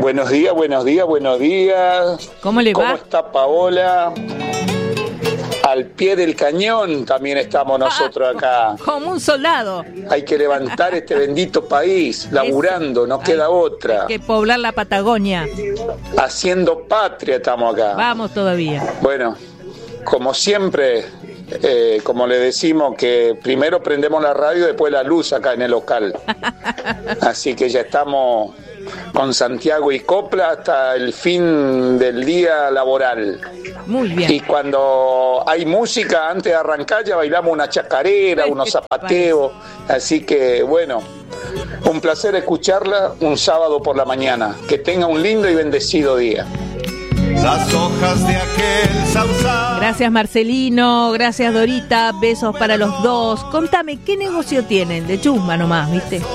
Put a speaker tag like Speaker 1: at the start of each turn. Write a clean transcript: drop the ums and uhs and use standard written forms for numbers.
Speaker 1: Buenos días, buenos días, buenos días.
Speaker 2: ¿Cómo le va?
Speaker 1: ¿Cómo está Paola? Al pie del cañón también estamos nosotros acá.
Speaker 2: Como un soldado.
Speaker 1: Hay que levantar este bendito país, laburando, no queda otra.
Speaker 2: Hay que poblar la Patagonia.
Speaker 1: Haciendo patria estamos acá.
Speaker 2: Vamos todavía.
Speaker 1: Bueno, como siempre, como le decimos, que primero prendemos la radio y después la luz acá en el local. Así que ya estamos con Santiago y Copla hasta el fin del día laboral.
Speaker 2: Muy bien.
Speaker 1: Y cuando hay música, antes de arrancar ya bailamos una chacarera, unos zapateos. Así que bueno, un placer escucharla un sábado por la mañana. Que tenga un lindo y bendecido día.
Speaker 3: Las hojas de aquel sausal.
Speaker 2: Gracias Marcelino, gracias Dorita, besos para los dos. Contame, ¿qué negocio tienen? De chusma nomás, ¿viste?